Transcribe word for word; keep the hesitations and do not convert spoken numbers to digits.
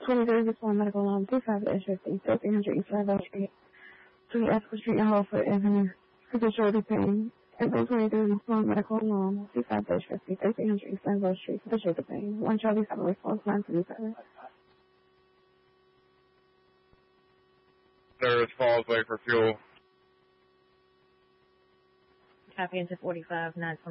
twenty-three East One Medical Line, two five dash fifty, thirteen hundred East Flatbush Street, twenty Essex Street and Hartford Avenue, for shoulder pain. And then twenty-three East One Medical Line, two five dash fifty, thirteen hundred East Flatbush Street, for shoulder pain. One Charlie seven response line to the service. Service falls way for fuel. Copy into forty-five nine twenty.